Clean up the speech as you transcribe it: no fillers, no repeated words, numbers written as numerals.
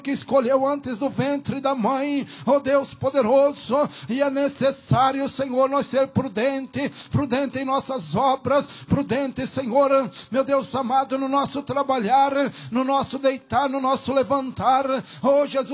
que escolheu antes do ventre da mãe, ó Deus poderoso, e é necessário, Senhor, nós ser prudente em nossas obras, prudente, Senhor, meu Deus amado, no nosso trabalhar, no nosso deitar, no nosso levantar, ó Jesus